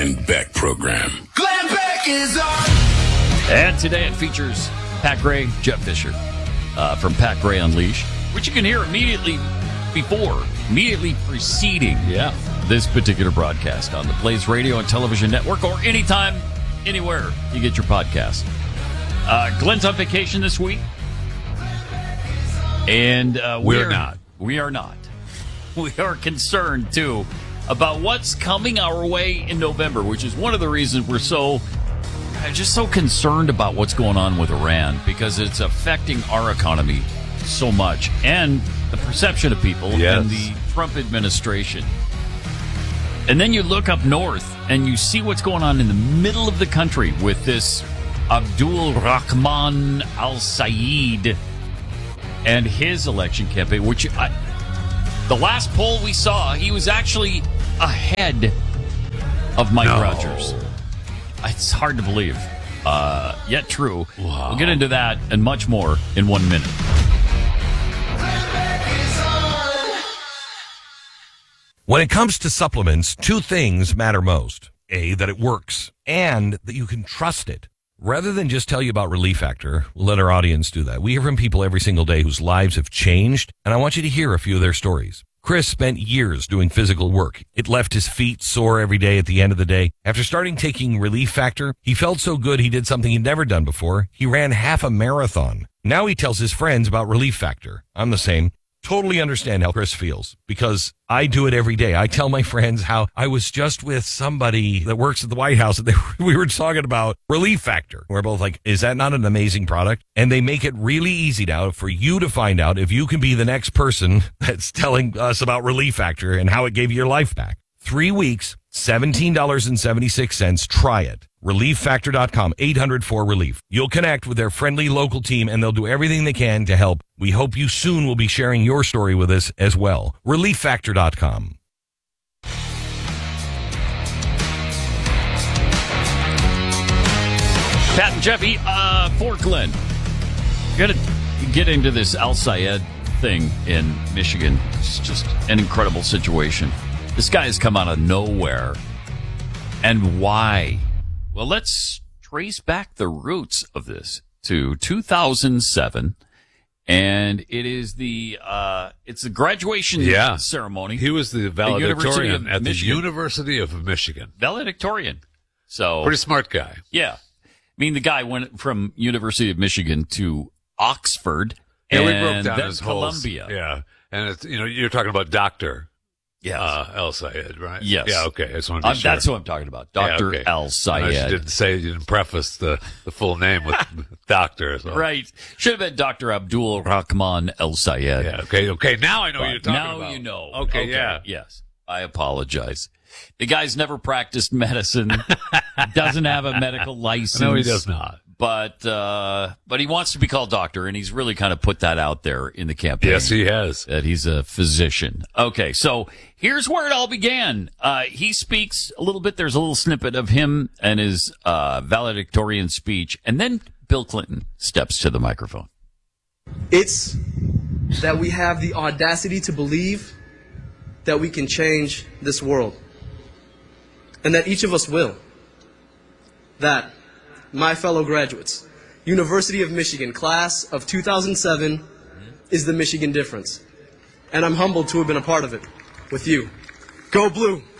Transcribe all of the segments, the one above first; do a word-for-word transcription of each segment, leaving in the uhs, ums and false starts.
Glenn Beck Program. Glenn Beck is on. And today it features Pat Gray, Jeff Fisher uh, from Pat Gray Unleashed, which you can hear immediately before, immediately preceding yeah. this particular broadcast on the Blaze Radio and Television Network, or anytime, anywhere you get your podcast. Uh, Glenn's on vacation this week. And uh, we're, we're not. We are not. We are concerned, too, about what's coming our way in November, which is one of the reasons we're so, just so concerned about what's going on with Iran, because it's affecting our economy so much, and the perception of people yes. and the Trump administration. And then you look up north, and you see what's going on in the middle of the country with this Abdul Rahman al-Sayed and his election campaign, which I, the last poll we saw, he was actually ahead of Mike no. Rogers. It's hard to believe, uh, yet true. Wow. We'll get into that and much more in one minute. When it comes to supplements, two things matter most. A, that it works, and that you can trust it. Rather than just tell you about Relief Factor, we'll let our audience do that. We hear from people every single day whose lives have changed, and I want you to hear a few of their stories. Chris spent years doing physical work. It left his feet sore every day at the end of the day. After starting taking Relief Factor, he felt so good he did something he'd never done before. He ran half a marathon. Now he tells his friends about Relief Factor. I'm the same. Totally understand how Chris feels, because I do it every day. I tell my friends how I was just with somebody that works at the White House, and they were, we were talking about Relief Factor. We're both like, is that not an amazing product? And they make it really easy now for you to find out if you can be the next person that's telling us about Relief Factor and how it gave you your life back. Three weeks, seventeen dollars and seventy-six cents. Try it. relief factor dot com, eight hundred four relief. You'll connect with their friendly local team, and they'll do everything they can to help. We hope you soon will be sharing your story with us as well. relief factor dot com. Pat and Jeffy, uh, for Glenn, got to get into this al-Sayed thing in Michigan. It's just an incredible situation. This guy has come out of nowhere. And why? Well, let's trace back the roots of this to two thousand seven. And it is the uh, it's the graduation yeah. ceremony. He was the valedictorian the at Michigan. the University of Michigan. Valedictorian. So pretty smart guy. Yeah. I mean, the guy went from University of Michigan to Oxford Yeah, and we broke down then his whole, Columbia. Yeah. And it's, you know, you're talking about Doctor Yes. Uh, El-Sayed, right? Yes. Yeah, okay. I just want to be uh, sure. That's what I'm talking about. Doctor yeah, okay. El-Sayed. You didn't say, you didn't preface the, the full name with Doctor. So. Right. Should have been Doctor Abdul Rahman El-Sayed. Yeah, okay, okay. Now I know but what you're talking now about. Now you know. Okay, okay, yeah. Yes. I apologize. The guy's never practiced medicine, doesn't have a medical license. No, he does not. But uh, but he wants to be called doctor, and he's really kind of put that out there in the campaign. Yes, he has. That he's a physician. Okay, so here's where it all began. Uh, he speaks a little bit. There's a little snippet of him and his uh, valedictorian speech, and then Bill Clinton steps to the microphone. It's that we have the audacity to believe that we can change this world, and that each of us will. That, my fellow graduates, University of Michigan, class of two thousand seven, is the Michigan difference. And I'm humbled to have been a part of it with you. Go Blue! All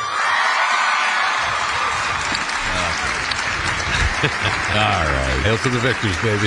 right. Hail to the victors, baby.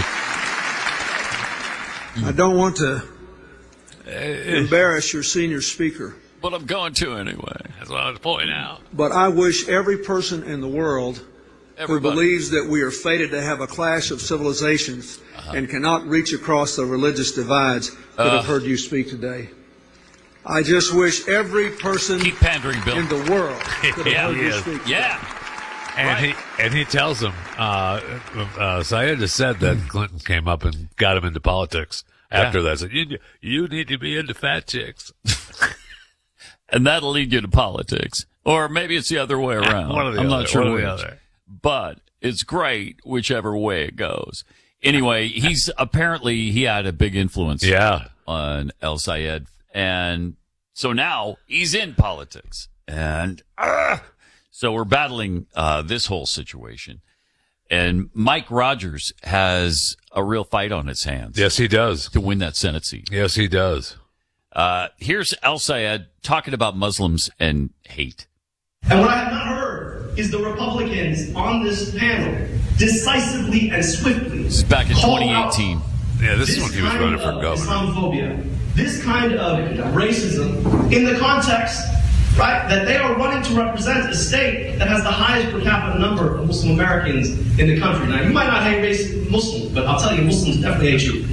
I don't want to embarrass your senior speaker, But I'm going to anyway. That's what I was pointing out. but I wish every person in the world Everybody. who believes that we are fated to have a clash of civilizations Uh-huh. and cannot reach across the religious divides could Uh. have heard you speak today. I just wish every person Keep pandering, Bill. in the world could have Yeah, heard he you is. speak. Yeah. And Right. he and he tells him, uh, uh, Syed has said that Clinton came up and got him into politics after Yeah. that. Said, you, you need to be into fat chicks. And that'll lead you to politics. Or maybe it's the other way around. One or the I'm other. not sure One or which. the other. But it's great whichever way it goes. Anyway, he's apparently he had a big influence Yeah. on El-Sayed. And so now he's in politics. And uh, So we're battling uh, this whole situation. And Mike Rogers has a real fight on his hands. Yes, he does. To win that Senate seat. Yes, he does. Uh, here's El-Sayed talking about Muslims and hate. And what I have not heard is the Republicans on this panel decisively and swiftly. This is back in call twenty eighteen. Yeah, this, this is when he was kind running for of governor. Islamophobia, this kind of racism in the context, right, that they are running to represent a state that has the highest per capita number of Muslim Americans in the country. Now, you might not hate race Muslims, but I'll tell you, Muslims definitely hate you.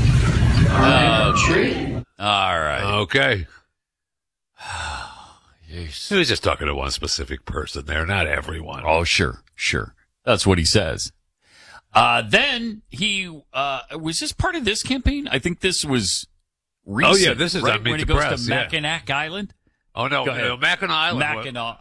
Okay. All right. Okay. Jeez. He was just talking to one specific person there, not everyone. Oh, sure, sure. That's what he says. Uh, then he, uh, was this part of this campaign? I think this was recent. Oh, yeah, this is right? on Meet when the he goes Press, to yeah. Mackinac Island. Oh, no, Go ahead. no Mackinac Island. Mackinac